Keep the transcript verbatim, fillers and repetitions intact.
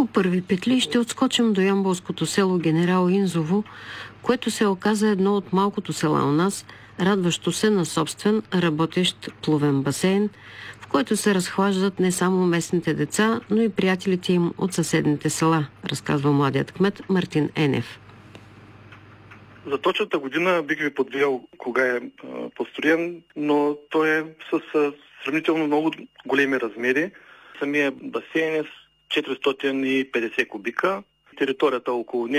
първи петли ще отскочим до ямболското село Генерал Инзово, което се оказа едно от малкото села у нас, радващо се на собствен работещ плувен басейн, в който се разхлаждат не само местните деца, но и приятелите им от съседните села, разказва младият кмет Мартин Енев. За точната година бих ви подвел кога е а, построен, но той е с а, сравнително много големи размери. Самия басейн е с четиристотин и петдесет кубика. Територията около него